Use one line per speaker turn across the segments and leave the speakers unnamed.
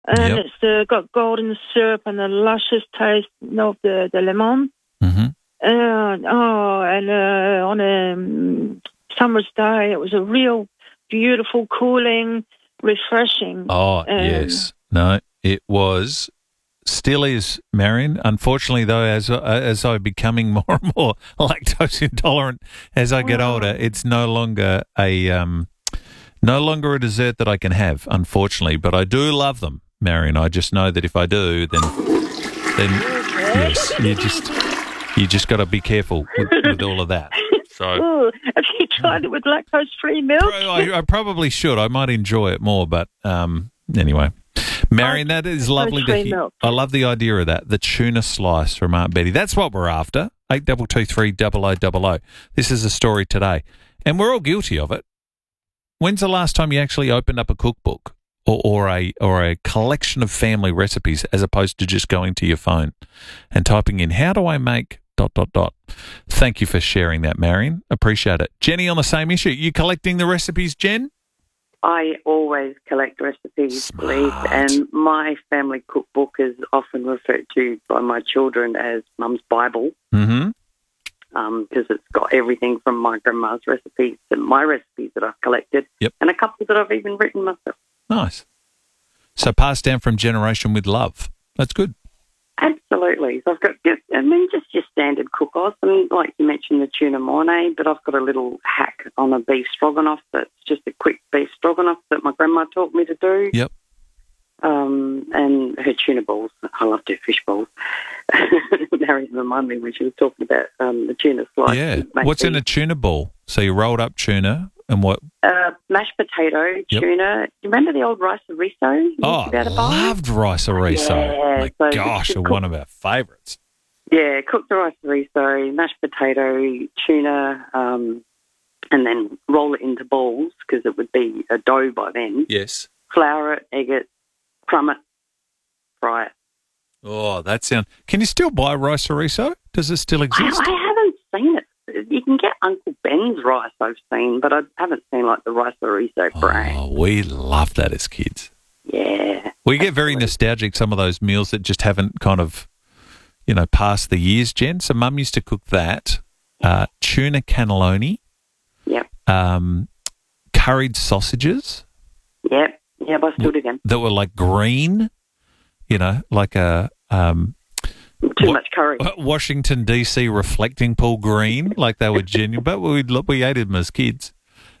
and
Yep.
it's got golden syrup and the luscious taste of the lemon.
Mm-hmm.
And on a summer's day, it was a real beautiful, cooling, refreshing.
Oh, yes. No, it was. Still is, Marion. Unfortunately, though, as I'm becoming more and more lactose intolerant as I get older, it's no longer a dessert that I can have. Unfortunately, but I do love them, Marion. I just know that if I do, then yes, you just got to be careful with all of that. So,
Ooh, have you tried it with lactose-free milk?
I probably should. I might enjoy it more, but anyway. Marion, that is lovely to hear.
Milk.
I love the idea of that. The tuna slice from Aunt Betty. That's what we're after. 8223 0000. This is a story today. And we're all guilty of it. When's the last time you actually opened up a cookbook or a collection of family recipes as opposed to just going to your phone and typing in, how do I make ... Thank you for sharing that, Marion. Appreciate it. Jenny, on the same issue. You collecting the recipes, Jen?
I always collect recipes, please, and my family cookbook is often referred to by my children as Mum's Bible, because it's got everything from my grandma's recipes to my recipes that I've collected, and a couple that I've even written myself.
Nice. So passed down from generation with love. That's good.
Absolutely. So I've got just your standard cook-offs, and like you mentioned, the tuna mornay, but I've got a little hack on a beef stroganoff that's just a quick beef stroganoff that my grandma taught me to do.
Yep.
And her tuna balls. I love to do fish balls. Mary reminded me when she was talking about the tuna slice.
Yeah. What's in a tuna ball? So you rolled up tuna and what?
Mashed potato, tuna. You remember the old rice riso?
Oh, I loved rice riso.
Yeah,
my gosh, one of our favourites.
Yeah, cook the rice riso, mashed potato, tuna, and then roll it into balls because it would be a dough by then.
Yes.
Flour it, egg it, crumb it, fry it.
Oh, that sounds... Can you still buy rice riso? Does it still exist?
I haven't seen it. You can get Uncle Ben's rice, I've seen, but I haven't seen, like, the rice riso brand.
Oh, we loved that as kids.
Yeah.
We get very nostalgic, some of those meals that just haven't kind of, passed the years, Jen. So Mum used to cook that. Tuna cannelloni.
Yep.
Curried sausages.
Yep. Yep, I still do them.
That were like green, like a...
Too much curry.
Washington, D.C. reflecting pool green, like they were genuine, but we ate them as kids.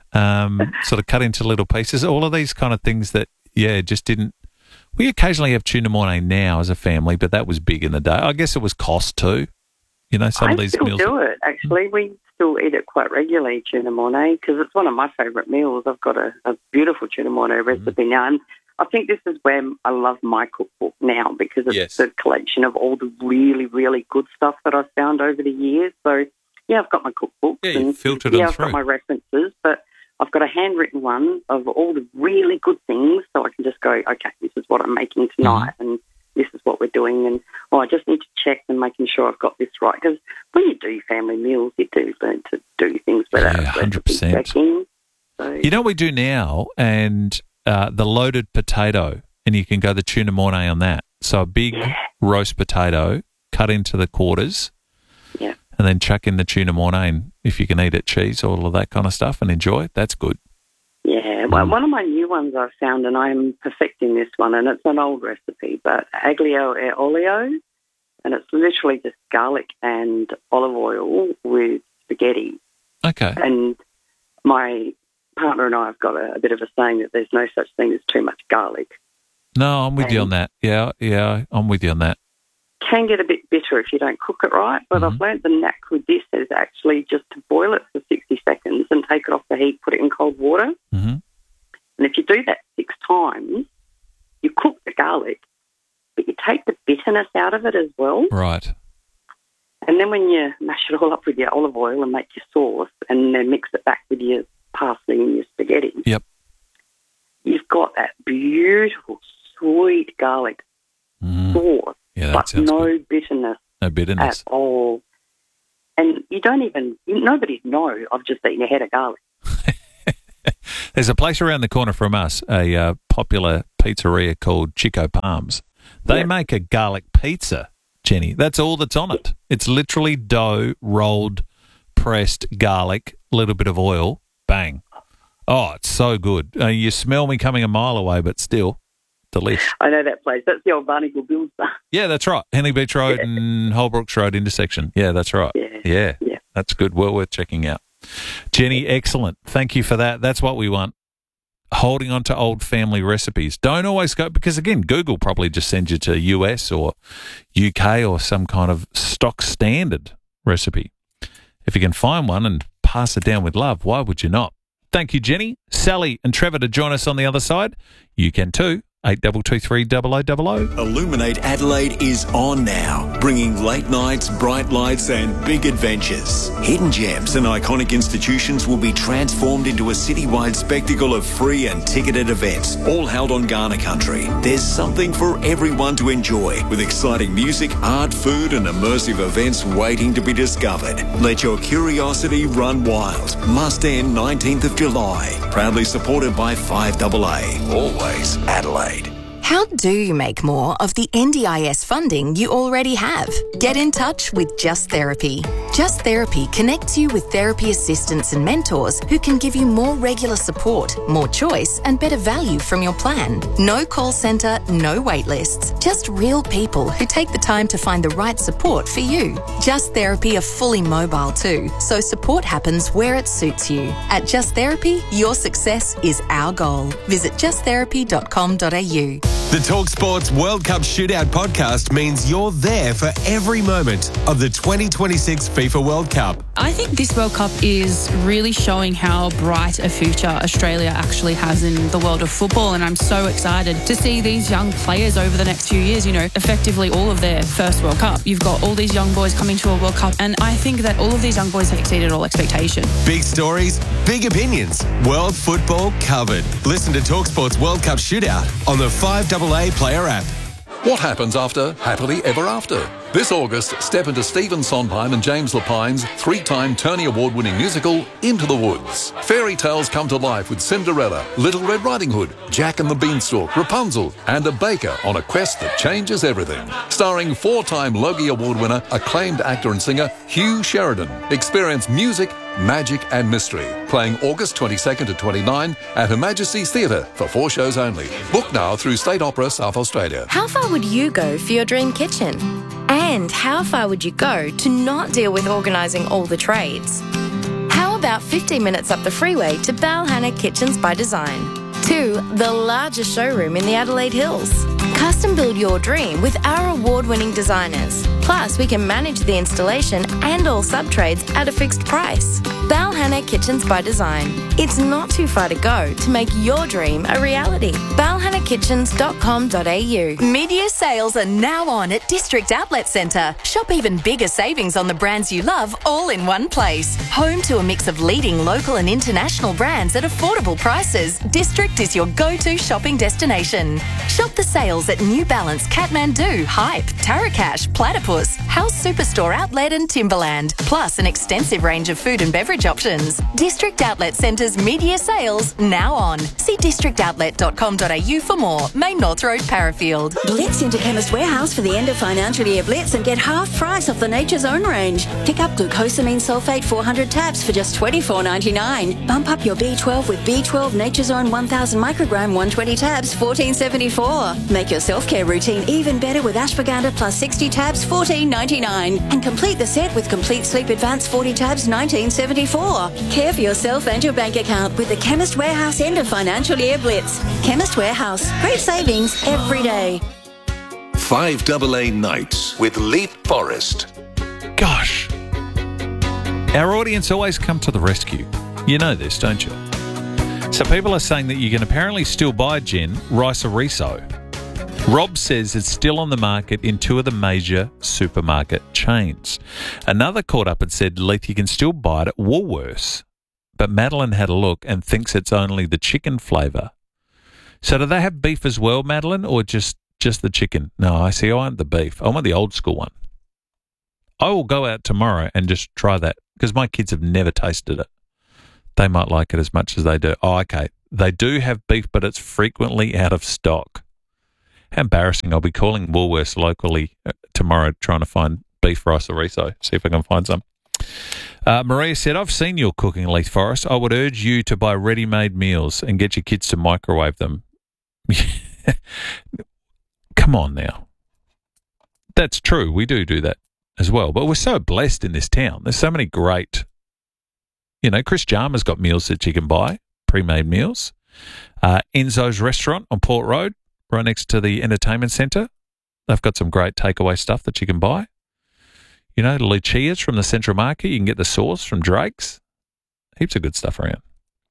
Sort of cut into little pieces. All of these kind of things that, just didn't... We occasionally have tuna mornay now as a family, but that was big in the day. I guess it was cost too. Some of these meals...
I still do it, actually. We still eat it quite regularly, tuna mornay, because it's one of my favourite meals. I've got a beautiful tuna mornay recipe now, and I think this is where I love my cookbook now, because it's a collection of all the really, really good stuff that I've found over the years. So, I've got my cookbook.
Yeah, you filtered them
I've got my references, but I've got a handwritten one of all the really good things, so I can just go, okay, this is what I'm making tonight, and this is what we're doing, and I just need to check and making sure I've got this right. Because when you do family meals, you do learn to do things without
100%.
checking. So,
you know what we do now, and the loaded potato, and you can go the tuna mornay on that. So a big roast potato cut into the quarters, and then chuck in the tuna mornay, and if you can eat it, cheese, all of that kind of stuff, and enjoy it. That's good.
Yeah, well, one of my new ones I've found, and I'm perfecting this one, and it's an old recipe, but aglio e olio, and it's literally just garlic and olive oil with spaghetti.
Okay.
And my partner and I have got a bit of a saying that there's no such thing as too much garlic.
No, I'm with you on that. Yeah, I'm with you on that.
Can get a bit bitter if you don't cook it right, but I've learnt the knack with this is actually just to boil it for 60 seconds and take it off the heat, put it in cold water.
Mm-hmm.
And if you do that 6 times, you cook the garlic, but you take the bitterness out of it as well.
Right.
And then when you mash it all up with your olive oil and make your sauce and then mix it back with your parsley and your spaghetti, you've got that beautiful, sweet garlic sauce, but no bitterness.
No bitterness.
At all. And you don't even, nobody'd know I've just eaten a head of garlic.
There's a place around the corner from us, a popular pizzeria called Chico Palms. They make a garlic pizza, Jenny. That's all that's on it. It's literally dough, rolled, pressed garlic, little bit of oil, bang. Oh, it's so good. You smell me coming a mile away, but still, delicious.
I know that place. That's the old Barnacle Bills bar.
Yeah, that's right. Henley Beach Road and Holbrooks Road intersection. Yeah, that's right. Yeah. That's good. Well worth checking out. Jenny, excellent. Thank you for that. That's what we want. Holding on to old family recipes. Don't always go, because again, Google probably just sends you to US or UK or some kind of stock standard recipe. If you can find one and pass it down with love, why would you not? Thank you, Jenny, Sally and Trevor to join us on the other side. You can too. 8223 0000.
Illuminate Adelaide is on now, bringing late nights, bright lights and big adventures. Hidden gems and iconic institutions will be transformed into a citywide spectacle of free and ticketed events, all held on Kaurna country. There's something for everyone to enjoy, with exciting music, art, food and immersive events waiting to be discovered. Let your curiosity run wild. Must end 19th of July. Proudly supported by 5AA. Always Adelaide.
How do you make more of the NDIS funding you already have? Get in touch with Just Therapy. Just Therapy connects you with therapy assistants and mentors who can give you more regular support, more choice and better value from your plan. No call centre, no wait lists. Just real people who take the time to find the right support for you. Just Therapy are fully mobile too, so support happens where it suits you. At Just Therapy, your success is our goal. Visit justtherapy.com.au.
The TalkSports World Cup Shootout podcast means you're there for every moment of the 2026 FIFA World Cup.
I think this World Cup is really showing how bright a future Australia actually has in the world of football, and I'm so excited to see these young players over the next few years, effectively all of their first World Cup. You've got all these young boys coming to a World Cup, and I think that all of these young boys have exceeded all expectation.
Big stories, big opinions, world football covered. Listen to TalkSports World Cup Shootout on the 5AA Player app.
What happens after Happily Ever After? This August, step into Stephen Sondheim and James Lapine's 3-time Tony Award-winning musical, Into the Woods. Fairy tales come to life with Cinderella, Little Red Riding Hood, Jack and the Beanstalk, Rapunzel, and a baker on a quest that changes everything. Starring 4-time Logie Award winner, acclaimed actor and singer Hugh Sheridan. Experience music, magic and mystery. Playing August 22nd to 29 at Her Majesty's Theatre for 4 shows only. Book now through State Opera South Australia.
How far would you go for your dream kitchen? And how far would you go to not deal with organising all the trades? How about 15 minutes up the freeway to Balhanna Kitchens by Design? 2, the largest showroom in the Adelaide Hills. Custom build your dream with our award-winning designers. Plus, we can manage the installation and all sub-trades at a fixed price. Balhanna Kitchens by Design. It's not too far to go to make your dream a reality. balhannakitchens.com.au.
Media sales are now on at District Outlet Centre. Shop even bigger savings on the brands you love all in one place. Home to a mix of leading local and international brands at affordable prices, District is your go-to shopping destination. Shop the sales at New Balance, Kathmandu, Hype, Tarakash, Platypus, House Superstore Outlet and Timberland, plus an extensive range of food and beverage options. District Outlet Centre's media sales now on. See districtoutlet.com.au for more. Main North Road, Parafield.
Blitz into Chemist Warehouse for the end of financial year blitz and get half price off the Nature's Own range. Pick up glucosamine sulfate 400 tabs for just $24.99. Bump up your B12 with B12 Nature's Own 1000 microgram 120 tabs, $14.74. Make your self-care routine even better with ashwagandha plus 60 tabs, $14.99. And complete the set with Complete Sleep Advance 40 tabs, $19.74. Care for yourself and your bank account with the Chemist Warehouse end of financial year blitz. Chemist Warehouse. Great savings every day.
5AA Nights with Leith Forrest.
Gosh. Our audience always come to the rescue. You know this, don't you? So people are saying that you can apparently still buy gin, rice riso. Rob says it's still on the market in 2 of the major supermarket chains. Another caught up and said, Leith, you can still buy it at Woolworths. But Madeline had a look and thinks it's only the chicken flavour. So do they have beef as well, Madeline, or just the chicken? No, I want the beef. I want the old school one. I will go out tomorrow and just try that because my kids have never tasted it. They might like it as much as they do. Oh, okay. They do have beef, but it's frequently out of stock. How embarrassing. I'll be calling Woolworths locally tomorrow trying to find beef rice or riso, see if I can find some. Maria said, I've seen your cooking, Leith Forrest. I would urge you to buy ready-made meals and get your kids to microwave them. Come on now. That's true. We do that as well. But we're so blessed in this town. There's so many great, Chris Jarman's got meals that you can buy, pre-made meals. Enzo's restaurant on Port Road, right next to the entertainment centre. They've got some great takeaway stuff that you can buy. Lucia's from the Central Market. You can get the sauce from Drake's. Heaps of good stuff around.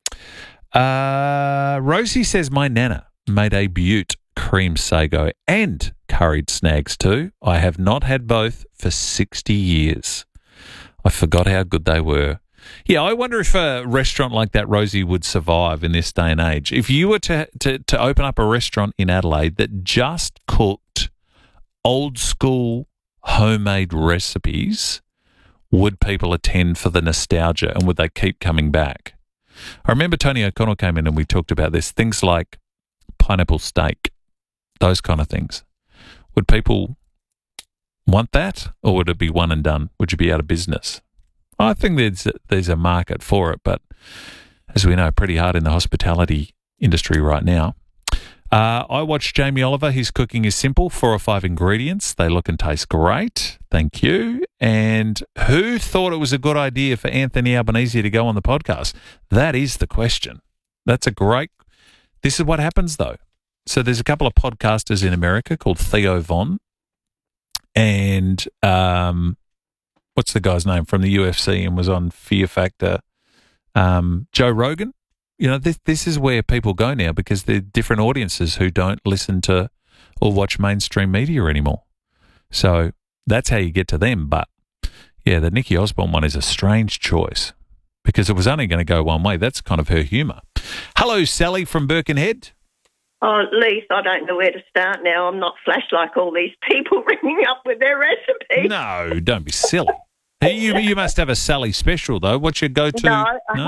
Rosie says, my nana made a beaut cream sago and curried snags too. I have not had both for 60 years. I forgot how good they were. Yeah, I wonder if a restaurant like that, Rosie, would survive in this day and age. If you were to open up a restaurant in Adelaide that just cooked old school homemade recipes, would people attend for the nostalgia and would they keep coming back? I remember Tony O'Connell came in and we talked about this, things like pineapple steak, those kind of things. Would people want that, or would it be one and done? Would you be out of business? I think there's a market for it, but as we know, pretty hard in the hospitality industry right now. I watched Jamie Oliver. His cooking is simple, 4 or 5 ingredients. They look and taste great. Thank you. And who thought it was a good idea for Anthony Albanese to go on the podcast? That is the question. This is what happens, though. So there's a couple of podcasters in America called Theo Von and what's the guy's name from the UFC and was on Fear Factor? Joe Rogan. This is where people go now because they're different audiences who don't listen to or watch mainstream media anymore. So that's how you get to them. But, yeah, the Nikki Osborne one is a strange choice because it was only going to go one way. That's kind of her humour. Hello, Sally from Birkenhead.
Oh, Leith, I don't know where to start now. I'm not flash like all these people ringing up with their recipes.
No, don't be silly. You must have a Sally special, though. What's your go-to?
No,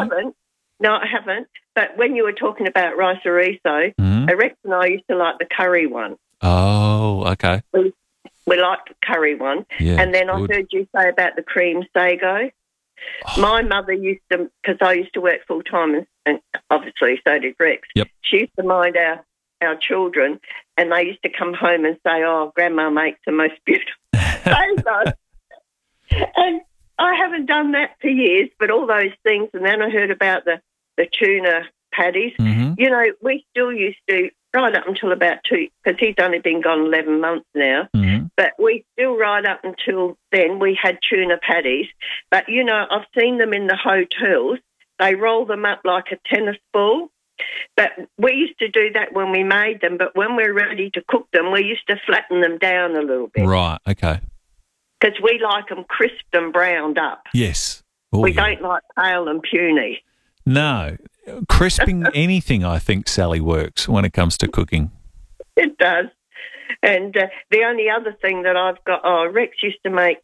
I haven't. But when you were talking about rice riso, I reckon I used to like the curry one.
Oh, okay.
We liked the curry one.
Yeah,
and then
good.
I heard you say about the cream sago. Oh. My mother used to, because I used to work full-time, and obviously so did Rex.
Yep.
She used to mind our children, and they used to come home and say, oh, Grandma makes the most beautiful sago. And I haven't done that for years, but all those things, and then I heard about the tuna patties.
Mm-hmm.
We still used to, right up until about 2, because he's only been gone 11 months now, but we still, right up until then, we had tuna patties. But, I've seen them in the hotels. They roll them up like a tennis ball. But we used to do that when we made them, but when we're ready to cook them, we used to flatten them down a little bit.
Right, okay.
Because we like them crisped and browned up.
Yes.
We don't like pale and puny.
No. Crisping anything, I think, Sally, works when it comes to cooking.
It does. And the only other thing that I've got, Rex used to make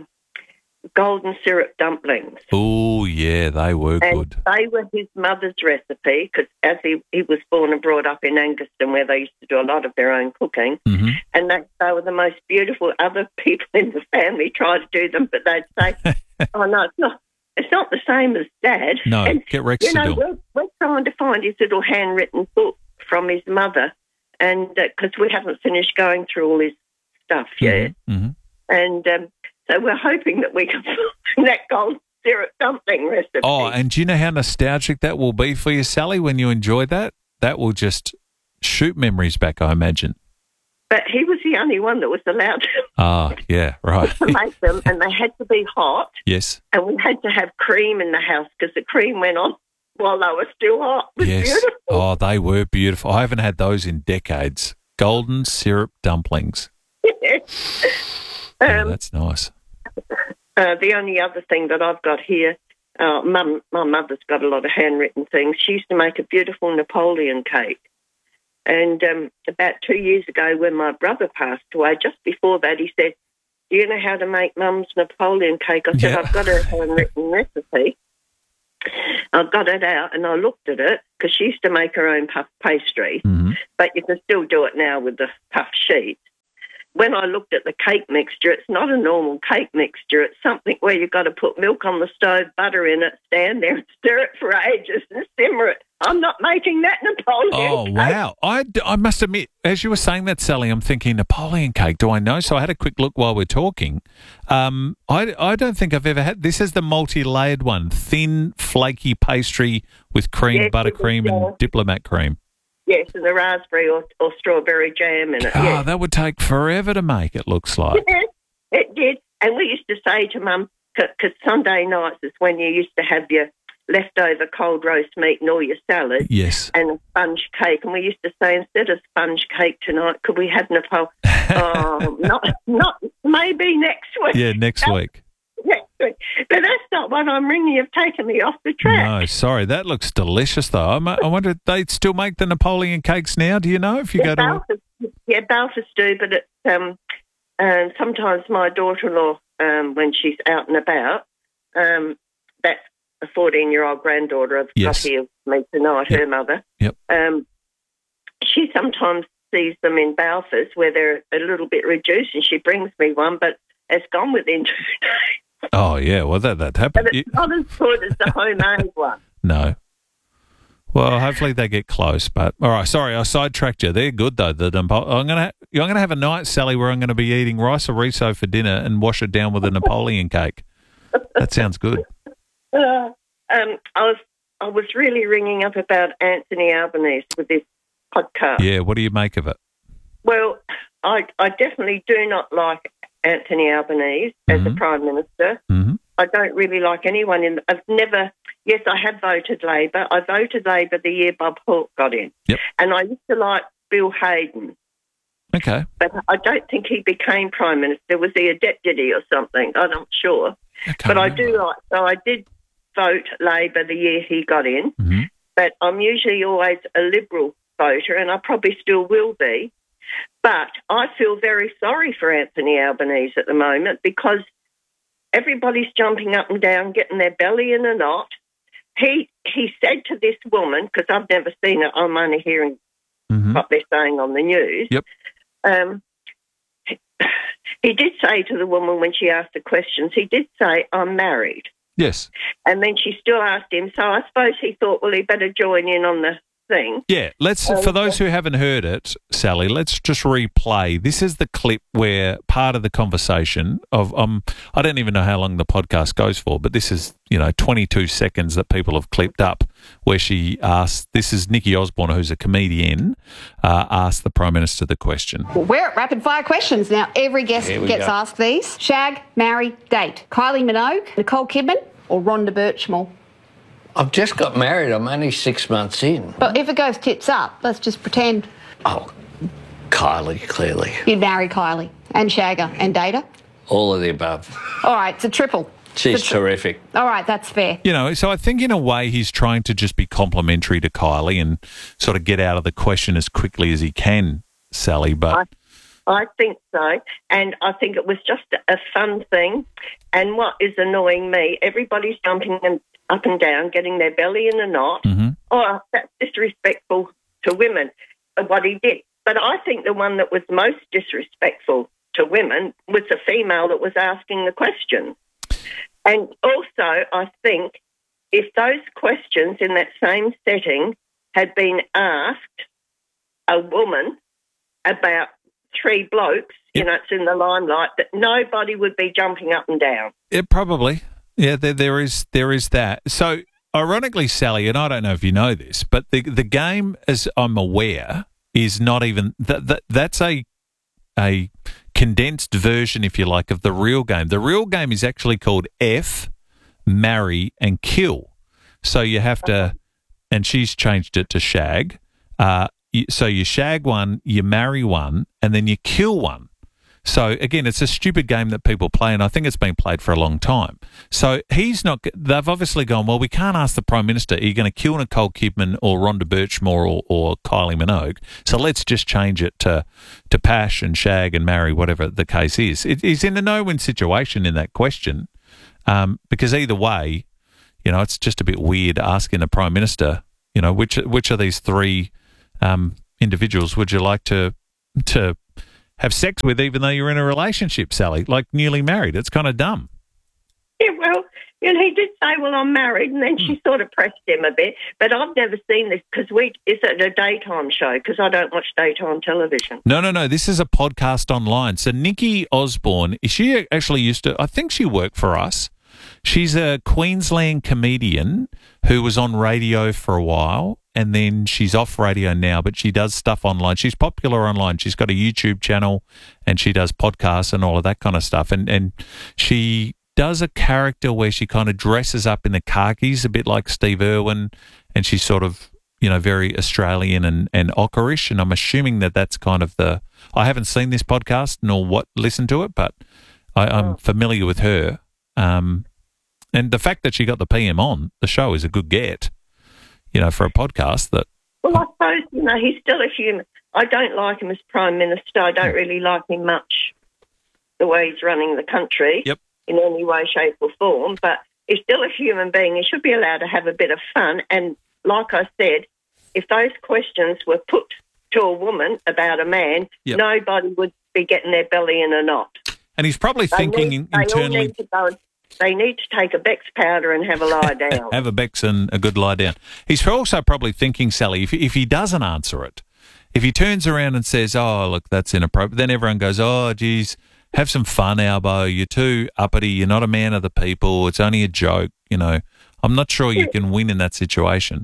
golden syrup dumplings.
Oh, yeah, they were good.
They were his mother's recipe because as he was born and brought up in Angaston where they used to do a lot of their own cooking, and they were the most beautiful. Other people in the family tried to do them, but they'd say, oh, no, it's not the same as Dad.
No,
and,
get Rex to do it.
We're trying to find his little handwritten book from his mother, and because we haven't finished going through all his stuff yet. And so we're hoping that we can find that golden syrup dumpling recipe.
Oh, and do you know how nostalgic that will be for you, Sally, when you enjoy that? That will just shoot memories back, I imagine.
But he was the only one that was allowed
to
make them, and they had to be hot.
Yes.
And we had to have cream in the house because the cream went on while they were still hot. It was beautiful.
Oh, they were beautiful. I haven't had those in decades. Golden syrup dumplings. That's nice.
The only other thing that I've got here, my mother's got a lot of handwritten things. She used to make a beautiful Napoleon cake. And about 2 years ago when my brother passed away, just before that, he said, do you know how to make Mum's Napoleon cake? I said, I've got a handwritten recipe. I got it out and I looked at it because she used to make her own puff pastry, but you can still do it now with the puff sheet. When I looked at the cake mixture, it's not a normal cake mixture. It's something where you've got to put milk on the stove, butter in it, stand there and stir it for ages and simmer it. I'm not making that Napoleon cake.
Wow. I must admit, as you were saying that, Sally, I'm thinking Napoleon cake. Do I know? So I had a quick look while we're talking. I don't think I've ever had. This is the multi-layered one, thin, flaky pastry with cream, buttercream and diplomat cream.
Yes, and the raspberry or strawberry jam in it.
Oh,
yes.
that would take forever to make, it looks like.
Yes, it did. And we used to say to Mum, because Sunday nights is when you used to have your leftover cold roast meat and all your salad.
Yes.
And a sponge cake. And we used to say, instead of sponge cake tonight, could we have Napoleon? not maybe next week.
Yeah, next week.
Next week. But that's not what I'm ringing. You've taken me off the track.
No, sorry. That looks delicious, though. I wonder if they still make the Napoleon cakes now. Do you know if you go to...
Balfours do, but it's, and sometimes my daughter-in-law, when she's out and about, that's a 14-year-old granddaughter of Buffy of me tonight, her mother.
Yep.
She sometimes sees them in Balfours where they're a little bit reduced, and she brings me one, but it's gone within 2 days.
Oh, yeah. Well, that happened.
But it's not as good as the homemade one.
No. Well, hopefully they get close. But all right, sorry, I sidetracked you. They're good though. I'm gonna have a night, Sally, where I'm going to be eating rice or for dinner and wash it down with a Napoleon cake. That sounds good.
I was really ringing up about Anthony Albanese with this podcast.
Yeah, what do you make of it?
Well, I definitely do not like Anthony Albanese as a Prime Minister.
Mm-hmm.
I don't really like anyone yes, I have voted Labor. I voted Labor the year Bob Hawke got in.
Yep.
And I used to like Bill Hayden.
Okay.
But I don't think he became Prime Minister. Was he a deputy or something? I'm not sure. But I do like, so I did vote Labor the year he got in.
Mm-hmm.
But I'm usually always a Liberal voter, and I probably still will be. But I feel very sorry for Anthony Albanese at the moment because everybody's jumping up and down, getting their belly in a knot. He said to this woman, because I've never seen it, I'm only hearing what they're saying on the news.
Yep.
He did say to the woman when she asked the questions, he did say, I'm married.
Yes.
And then she still asked him, so I suppose he thought, well, he better join in on the thing.
Yeah, for those who haven't heard it, Sally, let's just replay. This is the clip where part of the conversation of I don't even know how long the podcast goes for, but this is 22 seconds that people have clipped up where she asked. This is Nikki Osborne, who's a comedian, asked the Prime Minister the question.
Well, we're at rapid fire questions now. Every guest gets asked these: shag, marry, date. Kylie Minogue, Nicole Kidman, or Rhonda Birchmore.
I've just got married. I'm only 6 months in.
But if it goes tits up, let's just pretend.
Oh, Kylie, clearly.
You'd marry Kylie and shag her and date her?
All of the above.
All right, it's a triple.
She's terrific.
All right, that's fair.
So I think in a way he's trying to just be complimentary to Kylie and sort of get out of the question as quickly as he can, Sally, but...
I think so, and I think it was just a fun thing. And what is annoying me, everybody's jumping up and down, getting their belly in a knot.
Mm-hmm.
Oh, that's disrespectful to women, what he did. But I think the one that was most disrespectful to women was the female that was asking the question. And also, I think if those questions in that same setting had been asked a woman about three blokes, it's in the limelight, that nobody would be jumping up and down.
It probably. Yeah, there is that. So, ironically, Sally, and I don't know if you know this, but the game, as I'm aware, is not even... that's a condensed version, if you like, of the real game. The real game is actually called F, Marry, and Kill. So you have to... And she's changed it to shag. So you shag one, you marry one, and then you kill one. So, again, it's a stupid game that people play, and I think it's been played for a long time. So they've obviously gone, well, we can't ask the Prime Minister, are you going to kill Nicole Kidman or Rhonda Birchmore or Kylie Minogue? So let's just change it to pash and shag and marry, whatever the case is. He's in a no-win situation in that question because either way, You know, it's just a bit weird asking the Prime Minister, you know, which of these three individuals would you like to have sex with, even though you're in a relationship, Sally, like newly married? It's kind of dumb.
Yeah, well, you know, he did say, well, I'm married, and then she sort of pressed him a bit. But I've never seen this because it's at a daytime show because I don't watch daytime television.
No. This is a podcast online. So Nikki Osborne, she actually used to, I think she worked for us. She's a Queensland comedian who was on radio for a while, and then she's off radio now, but she does stuff online. She's popular online. She's got a YouTube channel, and she does podcasts and all of that kind of stuff. And she does a character where she kind of dresses up in the khakis, a bit like Steve Irwin, and she's sort of, you know, very Australian and ochreish. And I'm assuming that that's kind of the. I haven't seen this podcast nor listened to it, but I'm familiar with her. And the fact that she got the PM on the show is a good get, you know, for a podcast that.
Well, I suppose, you know, he's still a human. I don't like him as Prime Minister. I don't really like him much, the way he's running the country.
Yep.
In any way, shape or form, but he's still a human being. He should be allowed to have a bit of fun. And like I said, if those questions were put to a woman about a man, nobody would be getting their belly in a knot.
And he's probably thinking internally.
They need to take a Bex powder and have a lie down.
Have a Bex and a good lie down. He's also probably thinking, Sally, if he doesn't answer it, if he turns around and says, oh, look, that's inappropriate, then everyone goes, oh, geez, have some fun, Albo. You're too uppity. You're not a man of the people. It's only a joke. You know, I'm not sure you can win in that situation.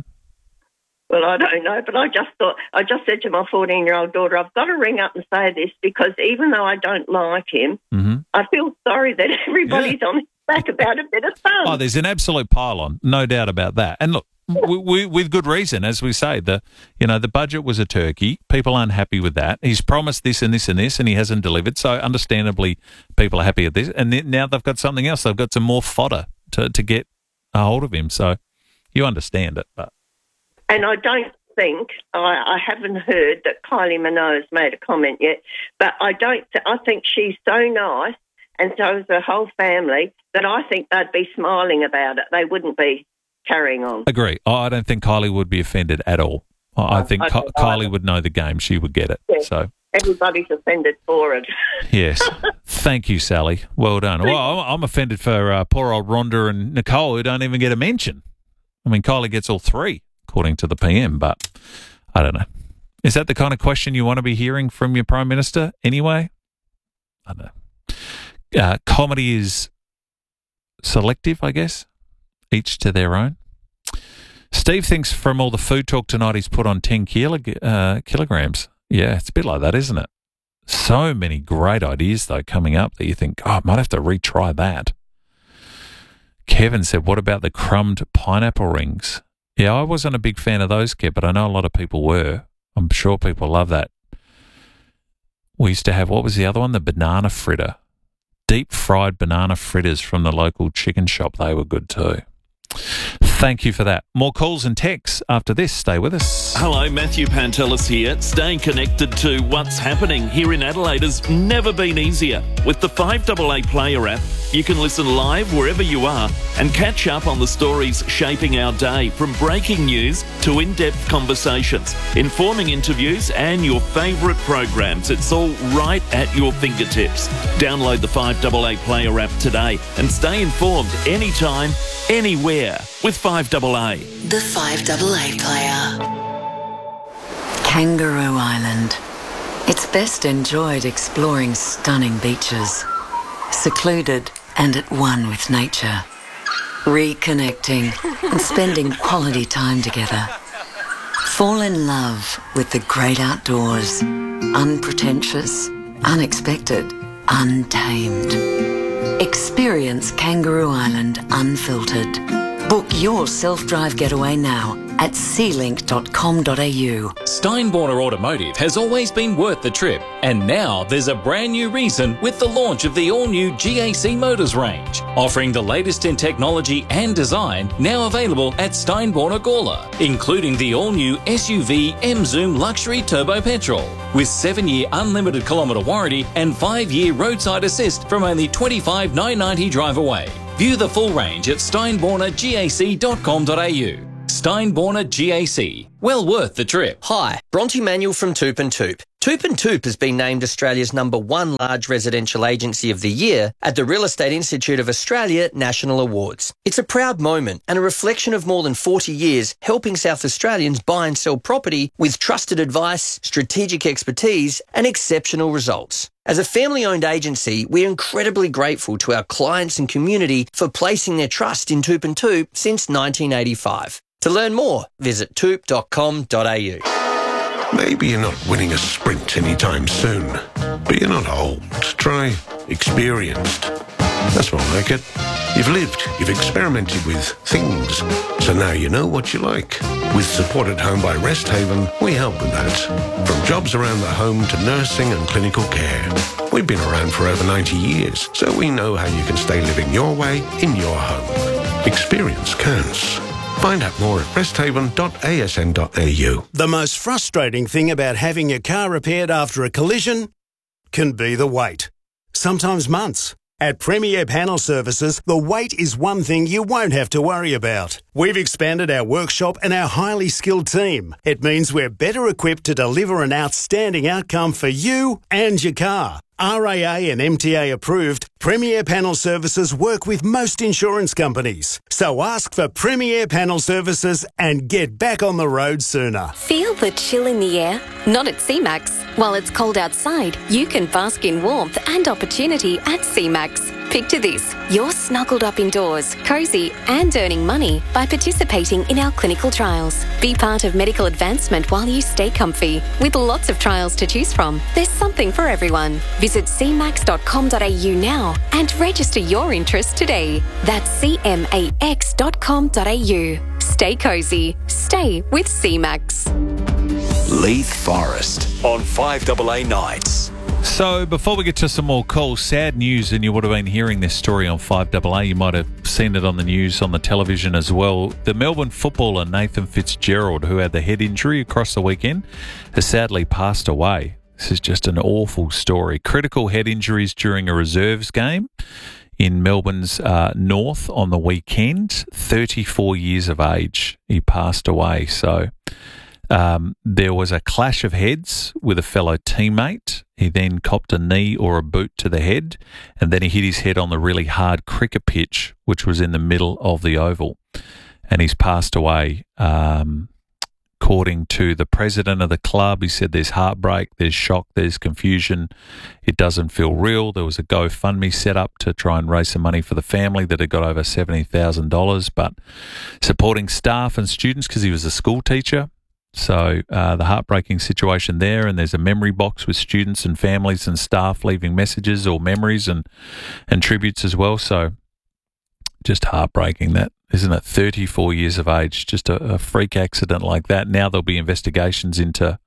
Well, I don't know, but I just said to my 14-year-old daughter, I've got to ring up and say this because even though I don't like him, I feel sorry that everybody's on his back about a bit of fun.
Oh, there's an absolute pile-on, no doubt about that. And look, we with good reason, as we say, the budget was a turkey. People aren't happy with that. He's promised this and this and this, and he hasn't delivered. So understandably, people are happy at this. And now they've got something else. They've got some more fodder to get a hold of him. So you understand it. But.
And I don't think, I haven't heard that Kylie Minogue has made a comment yet, but I think she's so nice, and so is her whole family, that I think they'd be smiling about it. They wouldn't be carrying on.
Agree. I don't think Kylie would be offended at all. I think Kylie would know the game. She would get it.
Yeah.
So
everybody's offended for it.
Yes. Thank you, Sally. Well done. Well, I'm offended for poor old Rhonda and Nicole, who don't even get a mention. I mean, Kylie gets all three, according to the PM, but I don't know. Is that the kind of question you want to be hearing from your Prime Minister anyway? I don't know. Comedy is selective, I guess. Each to their own. Steve thinks from all the food talk tonight he's put on 10 kilograms. Yeah, it's a bit like that, isn't it? So many great ideas, though, coming up that you think, oh, I might have to retry that. Kevin said, what about the crumbed pineapple rings? Yeah, I wasn't a big fan of those, Kev, but I know a lot of people were. I'm sure people love that. We used to have, what was the other one? The banana fritter. Deep fried banana fritters from the local chicken shop. They were good too. Thank you for that. More calls and texts after this. Stay with us.
Hello, Matthew Pantelis here. Staying connected to what's happening here in Adelaide has never been easier. With the 5AA Player app, you can listen live wherever you are and catch up on the stories shaping our day, from breaking news to in-depth conversations, informing interviews and your favourite programs. It's all right at your fingertips. Download the 5AA Player app today and stay informed anytime, anywhere with 5AA.
The 5AA Player.
Kangaroo Island. It's best enjoyed exploring stunning beaches, secluded and at one with nature, reconnecting and spending quality time together. Fall in love with the great outdoors, unpretentious, unexpected, untamed. Experience Kangaroo Island unfiltered. Book your self-drive getaway now at sealink.com.au.
Steinborner Automotive has always been worth the trip, and now there's a brand new reason with the launch of the all-new GAC Motors range, offering the latest in technology and design, now available at Steinborner Gawler, including the all-new SUV M-Zoom Luxury Turbo Petrol, with 7-year unlimited kilometre warranty and 5-year roadside assist from only $25,990 drive away. View the full range at steinbornergac.com.au. Steinborner GAC. Well worth the trip.
Hi, Bronte Manuel from Toop and Toop. Toop and Toop has been named Australia's #1 large residential agency of the year at the Real Estate Institute of Australia National Awards. It's a proud moment and a reflection of more than 40 years helping South Australians buy and sell property with trusted advice, strategic expertise and exceptional results. As a family-owned agency, we're incredibly grateful to our clients and community for placing their trust in Toop and Toop since 1985. To learn more, visit toop.com.au.
Maybe you're not winning a sprint anytime soon, but you're not old. Try experienced. That's more like it. You've lived, you've experimented with things, so now you know what you like. With support at home by Rest Haven, we help with that. From jobs around the home to nursing and clinical care. We've been around for over 90 years, so we know how you can stay living your way in your home. Experience counts. Find out more at resthaven.asn.au.
The most frustrating thing about having your car repaired after a collision can be the wait. Sometimes months. At Premier Panel Services, the wait is one thing you won't have to worry about. We've expanded our workshop and our highly skilled team. It means we're better equipped to deliver an outstanding outcome for you and your car. RAA and MTA approved, Premier Panel Services work with most insurance companies. So ask for Premier Panel Services and get back on the road sooner.
Feel the chill in the air? Not at C-Max. While it's cold outside, you can bask in warmth and opportunity at C-Max. Picture this, you're snuggled up indoors, cosy and earning money by participating in our clinical trials. Be part of medical advancement while you stay comfy. With lots of trials to choose from, there's something for everyone. Visit cmax.com.au now and register your interest today. That's cmax.com.au. Stay cosy. Stay with C-Max.
Leith Forest on 5AA Nights.
So before we get to some more calls, sad news, and you would have been hearing this story on 5AA. You might have seen it on the news, on the television as well. The Melbourne footballer Nathan Fitzgerald, who had the head injury across the weekend, has sadly passed away. This is just an awful story. Critical head injuries during a reserves game in Melbourne's north on the weekend. 34 years of age, he passed away. So there was a clash of heads with a fellow teammate. He then copped a knee or a boot to the head, and then he hit his head on the really hard cricket pitch, which was in the middle of the oval. And he's passed away. According to the president of the club, he said there's heartbreak, there's shock, there's confusion. It doesn't feel real. There was a GoFundMe set up to try and raise some money for the family that had got over $70,000, but supporting staff and students because he was a school teacher. So the heartbreaking situation there, and there's a memory box with students and families and staff leaving messages or memories and tributes as well. So just heartbreaking, that, isn't it? 34 years of age, just a freak accident like that. Now there'll be investigations into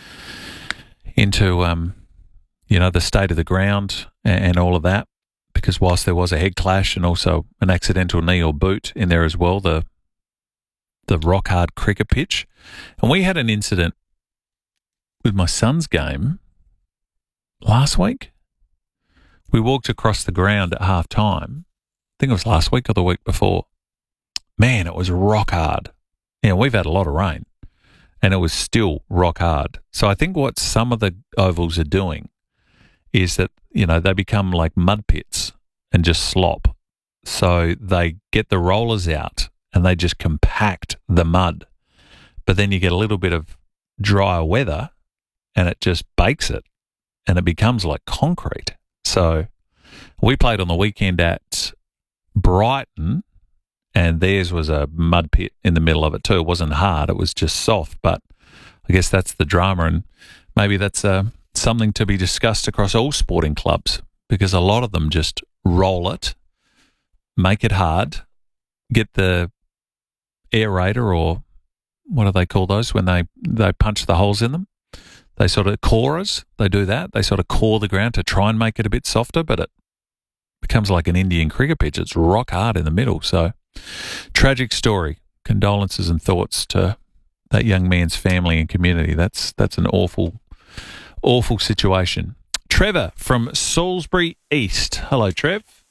the state of the ground and all of that, because whilst there was a head clash and also an accidental knee or boot in there as well, the rock hard cricket pitch. And we had an incident with my son's game last week. We walked across the ground at half time. I think it was last week or the week before. Man, it was rock hard. We've had a lot of rain and it was still rock hard. So I think what some of the ovals are doing is that, they become like mud pits and just slop. So they get the rollers out and they just compact the mud. But then you get a little bit of drier weather and it just bakes it and it becomes like concrete. So we played on the weekend at Brighton and theirs was a mud pit in the middle of it too. It wasn't hard, it was just soft, but I guess that's the drama, and maybe that's something to be discussed across all sporting clubs, because a lot of them just roll it, make it hard, get the aerator, or what do they call those when they punch the holes in them? They sort of corers, they do that. They sort of core the ground to try and make it a bit softer, but it becomes like an Indian cricket pitch. It's rock hard in the middle. So tragic story. Condolences and thoughts to that young man's family and community. That's an awful, awful situation. Trevor from Salisbury East. Hello, Trev.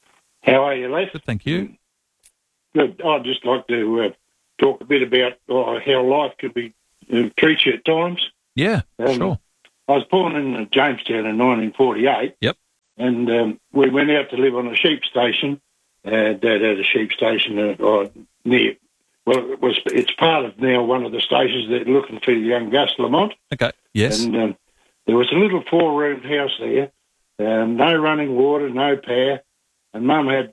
How are you, Les?
Good, thank you.
Good. I'd just like to talk a bit about how life could be treat you at times.
Yeah, sure.
I was born in Jamestown in 1948.
Yep.
And we went out to live on a sheep station. Dad had a sheep station near. Well, it's part of now one of the stations that looking for young Gus Lamont.
Okay. Yes.
And there was a little 4-room house there. No running water, no power. And Mum had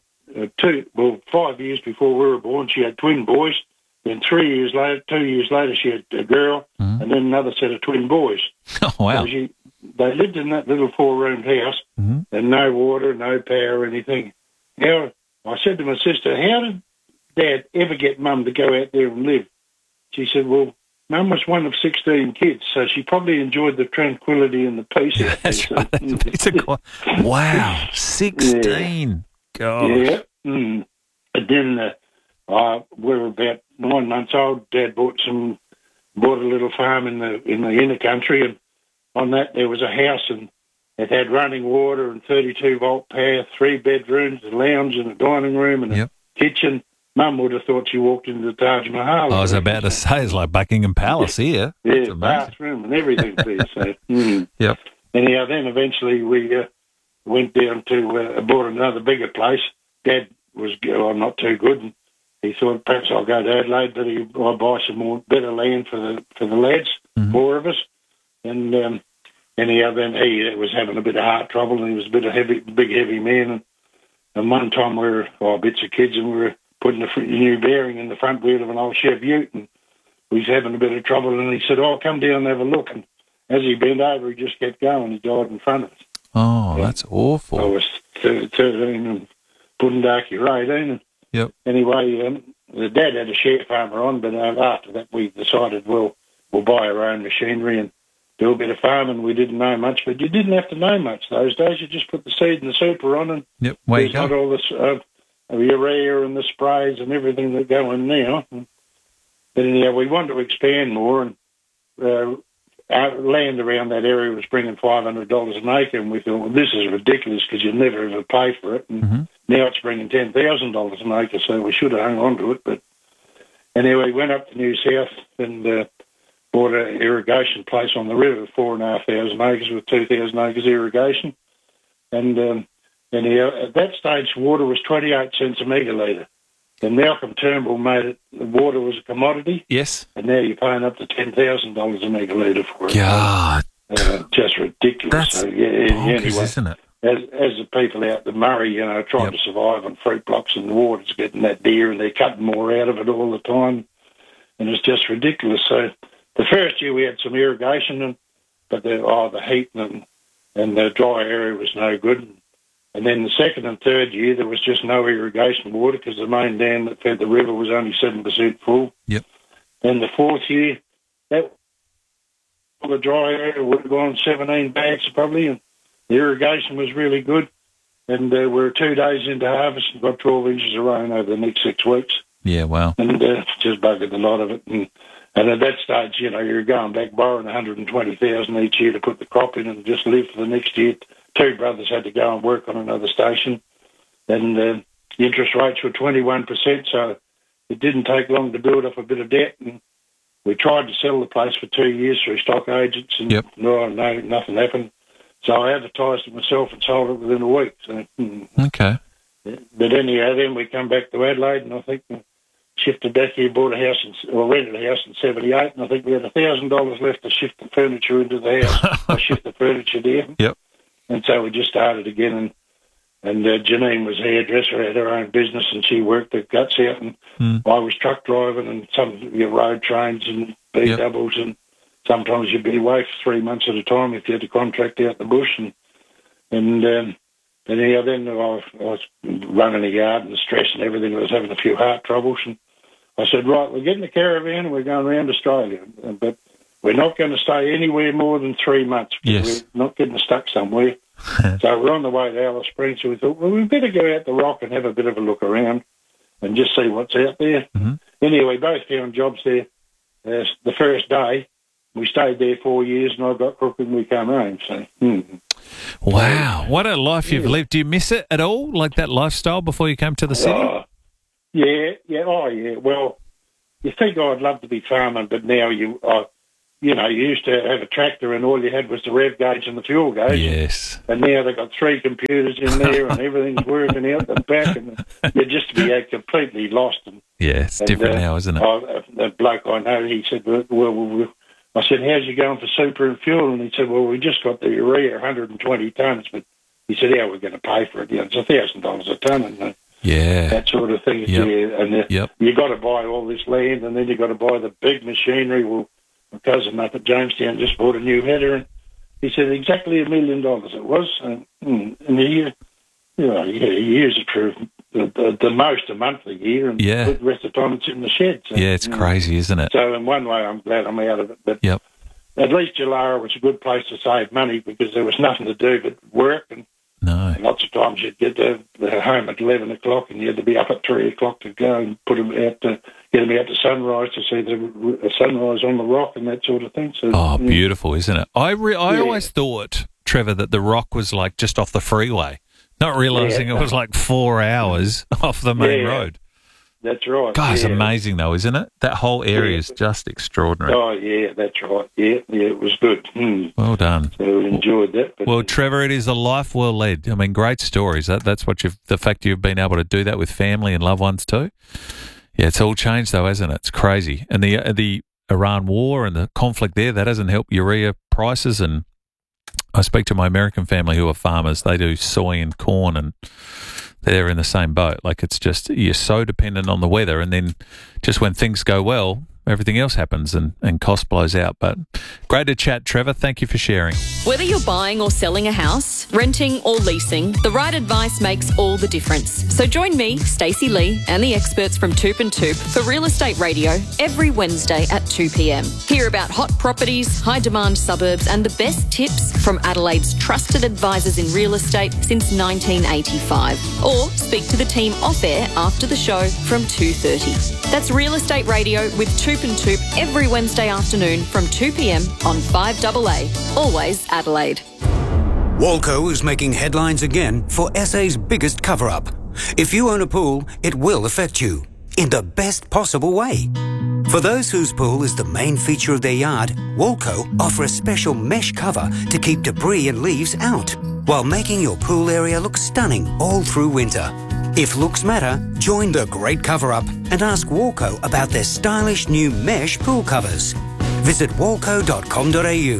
5 years before we were born, she had twin boys. Then 2 years later, she had a girl, and then another set of twin boys.
Oh, wow.
So they lived in that little 4-room house, and no water, no power, or anything. Now, I said to my sister, how did Dad ever get Mum to go out there and live? She said, well, Mum was one of 16 kids, so she probably enjoyed the tranquility and the peace.
That's right. Wow, 16. Gosh.
Yeah. And then we were about 9 months old. Dad bought a little farm in the inner country, and on that there was a house, and it had running water and 32-volt power, 3 bedrooms, a lounge and a dining room and a kitchen. Mum would have thought she walked into the Taj Mahal.
I was about to say, it's like Buckingham Palace here.
Yeah, bathroom and everything there. So,
Yep.
Anyhow, then eventually we went down to bought another bigger place. Dad was not too good, and he thought perhaps I'll go to Adelaide, but I'll buy some more better land for the lads, 4 of us. And anyhow, then he was having a bit of heart trouble, and he was a bit of big heavy man. And one time we were bits of kids, and we were putting a new bearing in the front wheel of an old Chev Ute, and we was having a bit of trouble. And he said, "Oh, come down and have a look." And as he bent over, he just kept going. He died in front of us.
Oh, that's awful.
I was 13 and Bundark, you're 18. And
yep.
Anyway, the dad had a share farmer on, but after that we decided, we'll buy our own machinery and do a bit of farming. We didn't know much, but you didn't have to know much those days. You just put the seed and the super on, and
there's
not all this urea and the sprays and everything that go in now. But anyhow, we wanted to expand more, and our land around that area was bringing $500 an acre, and we thought, well, this is ridiculous because you never ever pay for it. And now it's bringing $10,000 an acre, so we should have hung on to it. But anyway, went up to New South and bought an irrigation place on the river, 4,500 acres with 2,000 acres irrigation. And anyhow, at that stage, water was 28 cents a megalitre. And Malcolm Turnbull made it, the water was a commodity.
Yes.
And now you're paying up to $10,000 a megalitre for it.
God.
Just ridiculous.
That's
anyway,
bonkers, isn't it?
As the people out the Murray, trying to survive on fruit blocks and the water's getting that dear, and they're cutting more out of it all the time. And it's just ridiculous. So the first year we had some irrigation, but the heat and the dry area was no good. And then the second and third year, there was just no irrigation water because the main dam that fed the river was only 7% full.
Yep.
Then the fourth year, the dry area would have gone 17 bags probably, and the irrigation was really good. And we're 2 days into harvest and got 12 inches of rain over the next 6 weeks.
Yeah, wow.
And just buggered a lot of it. And at that stage, you're going back borrowing $120,000 each year to put the crop in and just live for the next year. 2 brothers had to go and work on another station, and the interest rates were 21%, so it didn't take long to build up a bit of debt. And we tried to sell the place for 2 years through stock agents, and no, nothing happened. So I advertised it myself and sold it within a week. So,
okay.
But anyhow, then we come back to Adelaide, and I think shifted back here, bought a house rented a house in 78, and I think we had $1,000 left to shift the furniture into the house. I shift the furniture there.
Yep.
And so we just started again, and Janine was a hairdresser, had her own business, and she worked her guts out, and I was truck driving and some road trains and B-doubles, and sometimes you'd be away for 3 months at a time if you had to contract out the bush. And anyhow, then I was running a yard and stress and everything. I was having a few heart troubles, and I said, right, we're getting a caravan and we're going around Australia, but we're not going to stay anywhere more than 3 months.
Yes.
We're not getting stuck somewhere. So we're on the way to Alice Springs, so we thought, well, we better go out the rock and have a bit of a look around and just see what's out there. Anyway, we both found jobs there. The first day, we stayed there 4 years, and I got crook and we came home. So,
Wow, what a life you've lived. Do you miss it at all, like that lifestyle before you came to the city?
Yeah. Well, you think I'd love to be farming, but now you used to have a tractor and all you had was the rev gauge and the fuel gauge.
Yes.
And now they've got 3 computers in there and everything's working out the back, and you're just completely lost.
It's different now, isn't it?
A bloke I know, he said, well, I said, how's you going for super and fuel? And he said, well, we just got the urea, 120 tonnes, but he said, how are we going to pay for it? It's $1,000 a tonne, and that sort of thing.
Yep.
Yeah, and you got to buy all this land, and then you got to buy the big machinery. Well, my cousin up at Jamestown just bought a new header, and he said exactly $1 million it was, and he uses it for the most a month a year, and the rest of the time it's in the shed. So,
it's crazy, isn't it?
So in one way, I'm glad I'm out of it. But at least Jalara was a good place to save money because there was nothing to do but work, and lots of times you'd get home at 11 o'clock and you had to be up at 3 o'clock to go and put them out to get them out to sunrise to see the sunrise on the rock and that sort of thing. So,
beautiful, isn't it? I always thought, Trevor, that the rock was like just off the freeway, not realising it was like 4 hours off the main road.
That's right.
God, it's amazing though, isn't it? That whole area is just extraordinary.
Oh, yeah, that's right. Yeah, it was good.
Well done.
So we enjoyed that.
Well, Trevor, it is a life well led. I mean, great stories. That's what the fact you've been able to do that with family and loved ones too. Yeah, it's all changed though, hasn't it? It's crazy. And the Iran war and the conflict there, that hasn't helped urea prices. And I speak to my American family who are farmers. They do soy and corn, and they're in the same boat. Like, it's just, you're so dependent on the weather, and then just when things go well, everything else happens and cost blows out. But great to chat, Trevor. Thank you for sharing.
Whether you're buying or selling a house, renting or leasing, the right advice makes all the difference. So join me, Stacey Lee, and the experts from Toop and Toop for Real Estate Radio every Wednesday at 2 p.m. Hear about hot properties, high-demand suburbs, and the best tips from Adelaide's trusted advisors in real estate since 1985. Or speak to the team off-air after the show from 2:30. That's Real Estate Radio with Toop and Toop every Wednesday afternoon from 2 p.m. on 5AA. Always Adelaide.
Walco is making headlines again for SA's biggest cover-up. If you own a pool, it will affect you in the best possible way. For those whose pool is the main feature of their yard, Walco offer a special mesh cover to keep debris and leaves out, while making your pool area look stunning all through winter. If looks matter, join the great cover-up and ask Walco about their stylish new mesh pool covers. Visit walco.com.au.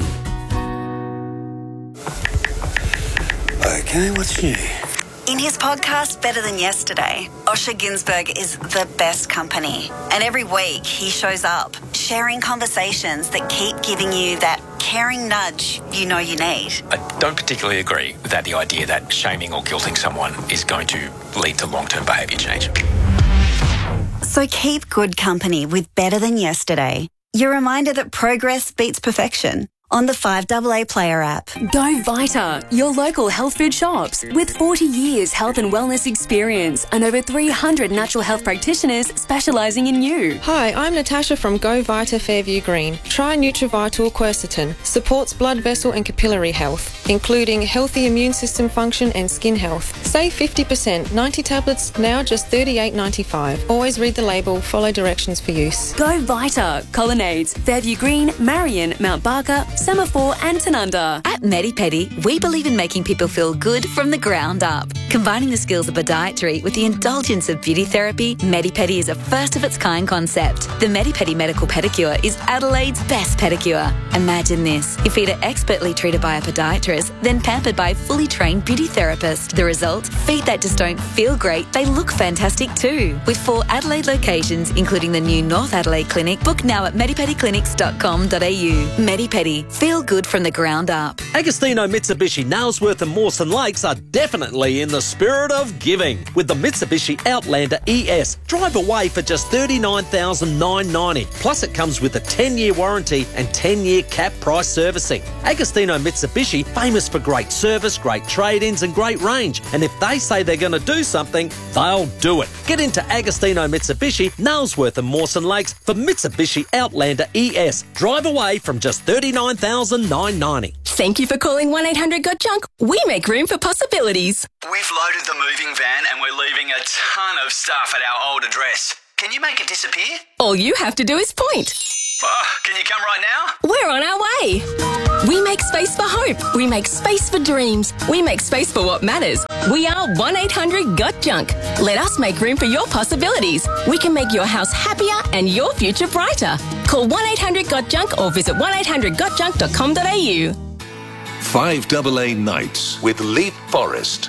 Okay, what's new?
In his podcast, Better Than Yesterday, Osher Günsberg is the best company. And every week he shows up, sharing conversations that keep giving you that caring nudge you know you need.
I don't particularly agree with the idea that shaming or guilting someone is going to lead to long-term behaviour change.
So keep good company with Better Than Yesterday. Your reminder that progress beats perfection. On the 5AA Player app.
Go Vita, your local health food shops. With 40 years health and wellness experience and over 300 natural health practitioners specialising in you.
Hi, I'm Natasha from Go Vita Fairview Green. Try Nutrivital Quercetin. Supports blood vessel and capillary health, including healthy immune system function and skin health. Save 50%. 90 tablets, now just $38.95. Always read the label, follow directions for use.
Go Vita, Colonnades, Fairview Green, Marion, Mount Barker, Semaphore and Tanunda.
At MediPedi, we believe in making people feel good from the ground up. Combining the skills of podiatry with the indulgence of beauty therapy, MediPedi is a first-of-its-kind concept. The MediPedi Medical Pedicure is Adelaide's best pedicure. Imagine this. Your feet are expertly treated by a podiatrist, then pampered by a fully trained beauty therapist. The result? Feet that just don't feel great, they look fantastic too. With 4 Adelaide locations, including the new North Adelaide Clinic, book now at medipediclinics.com.au. MediPedi. Feel good from the ground up.
Agostino Mitsubishi, Nailsworth and Mawson Lakes are definitely in the
the spirit of giving with the Mitsubishi Outlander ES. Drive away for just $39,990. Plus it comes with a 10-year warranty and 10-year cap price servicing. Agostino Mitsubishi, famous for great service, great trade-ins and great range. And if they say they're going to do something, they'll do it. Get into Agostino Mitsubishi, Nailsworth and Mawson Lakes for Mitsubishi Outlander ES. Drive away from just $39,990.
Thank you for calling 1-800-GOT-JUNK. We make room for possibilities.
We've loaded the moving van and we're leaving a ton of stuff at our old address. Can you make it disappear?
All you have to do is point.
Can you come right now?
We're on our way. We make space for hope. We make space for dreams. We make space for what matters. We are 1-800-GOT-JUNK. Let us make room for your possibilities. We can make your house happier and your future brighter. Call 1-800-GOT-JUNK or visit 1-800-GOTJUNK.com.au.
5AA Nights with Leaf Forest.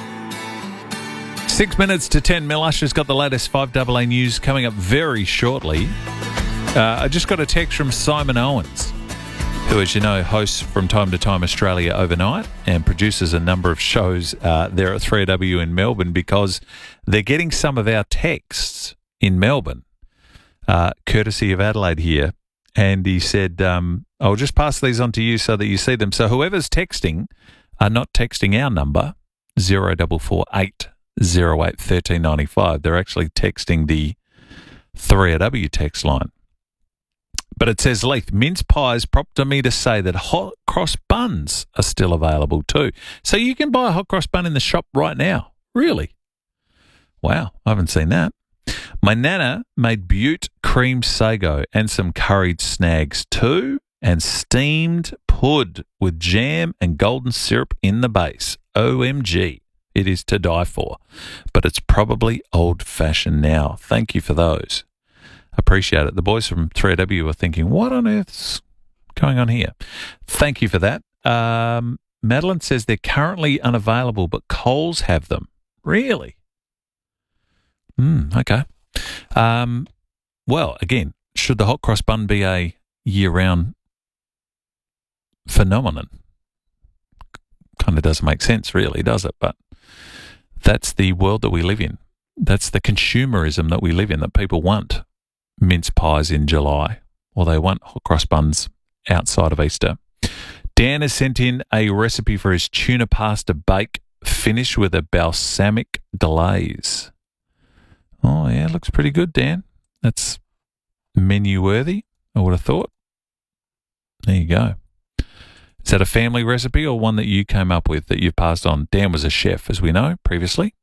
6 minutes to 10. Mel Usher's got the latest 5AA news coming up very shortly. I just got a text from Simon Owens, who, as you know, hosts from time to time Australia Overnight and produces a number of shows there at 3AW in Melbourne, because they're getting some of our texts in Melbourne, courtesy of Adelaide here. And he said, I'll just pass these on to you so that you see them. So whoever's texting are not texting our number, 0448 08 1395. They're actually texting the 3AW text line. But it says, Leith, mince pies prompted me to say that hot cross buns are still available too. So you can buy a hot cross bun in the shop right now. Really? Wow, I haven't seen that. My nana made Butte cream sago and some curried snags too, and steamed pud with jam and golden syrup in the base. OMG, it is to die for. But it's probably old-fashioned now. Thank you for those. Appreciate it. The boys from 3AW are thinking, what on earth's going on here? Thank you for that. Madeline says they're currently unavailable, but Coles have them. Really? Okay. Well, again, should the hot cross bun be a year-round phenomenon? Kind of doesn't make sense, really, does it? But that's the world that we live in. That's the consumerism that we live in, that people want mince pies in July, or they want hot cross buns outside of Easter. Dan has sent in a recipe for his tuna pasta bake, finished with a balsamic glaze. Oh, yeah, looks pretty good, Dan. That's menu-worthy, I would have thought. There you go. Is that a family recipe or one that you came up with that you've passed on? Dan was a chef, as we know, previously.